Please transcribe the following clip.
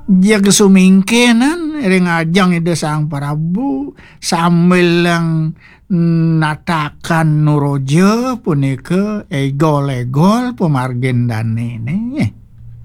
Dia kesumingkenan ngajang ide sang Prabu sambil yang natakan nuroja punika egol-egol pemargen dan ini